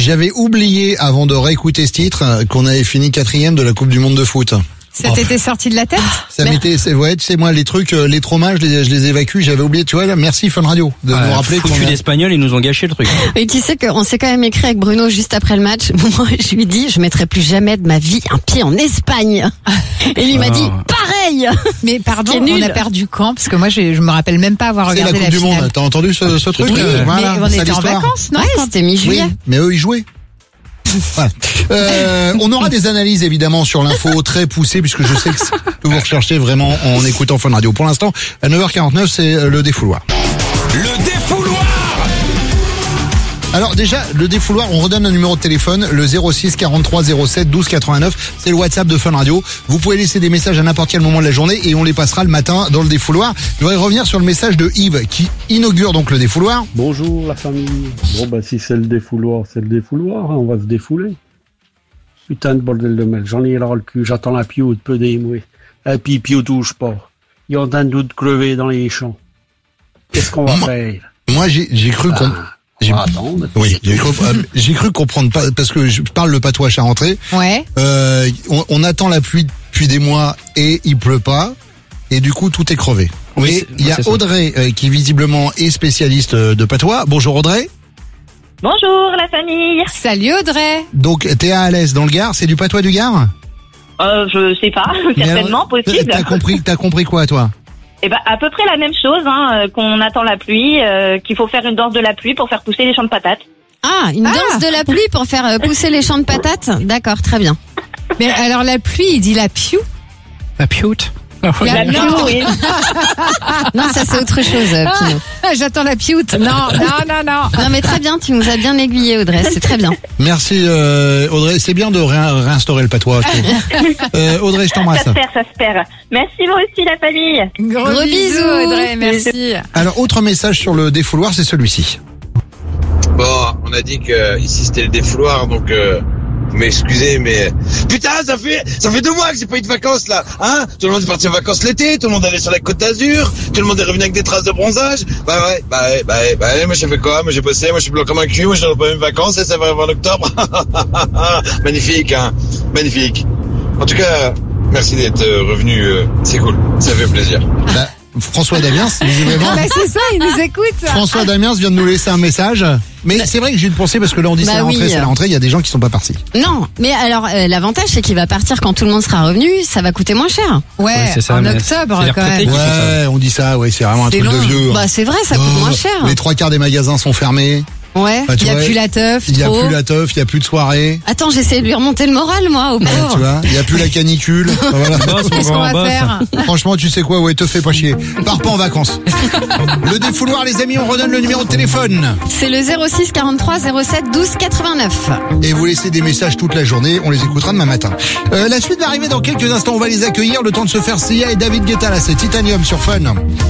J'avais oublié, avant de réécouter ce titre, qu'on avait fini 4e de la Coupe du Monde de foot. Ça t'était sorti de la tête? Ça m'était, tu sais, moi, les trucs, les traumas, je les évacue, j'avais oublié, tu vois, là, merci Fun Radio, de nous rappeler qu'on d'Espagnols, ils nous ont gâché le truc. Et tu sais qu'on s'est quand même écrit avec Bruno juste après le match. Moi, je lui dis, je mettrai plus jamais de ma vie un pied en Espagne. Et lui m'a dit, pareil! Mais pardon, on a perdu quand? Parce que moi, je me rappelle même pas avoir regardé la finale. C'est la Coupe du Monde, t'as entendu ce truc? Oui, voilà, mais on était en vacances, non? Ouais, c'était mi-juillet. Oui, mais eux, ils jouaient. Voilà. On aura des analyses évidemment sur l'info très poussées puisque je sais que vous recherchez vraiment en écoutant Fun Radio. Pour l'instant, à 9h49, c'est le défouloir. Le défouloir. Alors déjà, le défouloir, on redonne un numéro de téléphone, le 06 43 07 12 89. C'est le WhatsApp de Fun Radio. Vous pouvez laisser des messages à n'importe quel moment de la journée et on les passera le matin dans le défouloir. Je voudrais revenir sur le message de Yves qui inaugure donc le défouloir. Bonjour la famille. Bon bah si c'est le défouloir, c'est le défouloir, hein, on va se défouler. Putain de bordel de merde, j'en ai ras le cul, j'attends la pioute, peu d'émouer. La pioute touche pas. Il y a un doute crevé dans les champs. Qu'est-ce qu'on va faire? Moi j'ai cru qu'on... J'ai cru comprendre pas parce que je parle le patois charentais. Ouais. On attend la pluie depuis des mois et il pleut pas et du coup tout est crevé. Oui. Et il y a Audrey qui visiblement est spécialiste de patois. Bonjour Audrey. Bonjour la famille. Salut Audrey. Donc t'es à Alès dans le Gard, c'est du patois du Gard? Je sais pas, certainement possible. T'as compris quoi toi? Eh ben, à peu près la même chose, hein, qu'on attend la pluie, qu'il faut faire une danse de la pluie pour faire pousser les champs de patates. Ah, une danse de la pluie pour faire pousser les champs de patates? D'accord, très bien. Mais alors la pluie, il dit la piou? La pioute? La piou, oui. Non, ça c'est autre chose, Pinot. J'attends la pioute. Non. Non, mais très bien, tu nous as bien aiguillé, Audrey, c'est très bien. Merci Audrey, c'est bien de réinstaurer le patois. Audrey, je t'embrasse. Ça se perd. Merci vous aussi la famille. Gros bisous Audrey, merci. Alors, autre message sur le défouloir, c'est celui-ci. Bon, on a dit que ici c'était le défouloir, donc vous m'excusez, mais putain, ça fait 2 mois que j'ai pas eu de vacances là, hein? Tout le monde est parti en vacances l'été, tout le monde allait sur la Côte d'Azur, tout le monde est revenu avec des traces de bronzage. Bah ouais, moi j'ai fait quoi? Moi j'ai bossé, moi je suis blanc comme un cul, moi j'ai pas eu de vacances et ça va avoir en octobre. Magnifique, hein? Magnifique. En tout cas, merci d'être revenu, c'est cool, ça fait plaisir. François Damiens, c'est ça, il nous écoute. François Damiens vient de nous laisser un message. Mais c'est vrai que j'ai une pensée parce que là on dit c'est la rentrée, il y a des gens qui sont pas partis. Non, mais alors l'avantage c'est qu'il va partir quand tout le monde sera revenu, ça va coûter moins cher. Ouais, c'est ça, en octobre quand même. Ouais, on dit ça, ouais, c'est vraiment un truc de vieux. Bah c'est vrai, ça coûte moins cher. Les 3/4 des magasins sont fermés. Ouais, il y a plus la teuf, il y a plus la teuf, il y a plus de soirée. Attends, j'essaie de lui remonter le moral, moi, au pauvre. Tu vois, il y a plus la canicule. Voilà. Qu'est-ce qu'on va faire? Franchement, tu sais quoi, ouais, te fais pas chier. Pars pas en vacances. Le défouloir, les amis, on redonne le numéro de téléphone. C'est le 06 43 07 12 89. Et vous laissez des messages toute la journée, on les écoutera demain matin. La suite va arriver dans quelques instants, on va les accueillir, le temps de se faire Sia et David Guetta, là, c'est Titanium sur Fun.